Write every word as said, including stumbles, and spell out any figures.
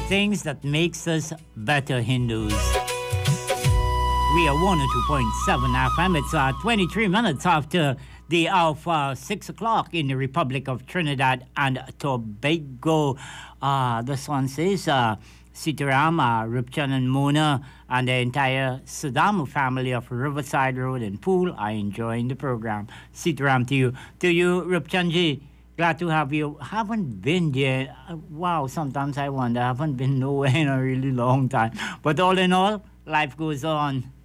things that makes us better Hindus. We are one oh two point seven F M. It's uh, twenty-three minutes after the hour of uh, six o'clock in the Republic of Trinidad and Tobago. Uh, the song says, uh, Sitaram, uh, Rupchan and Mona, and the entire Sadamu family of Riverside Road and Pool are enjoying the program. Sitaram to you. To you, Rupchanji. Glad to have you. Haven't been there. Uh, wow, sometimes I wonder. I haven't been nowhere in a really long time. But all in all, life goes on.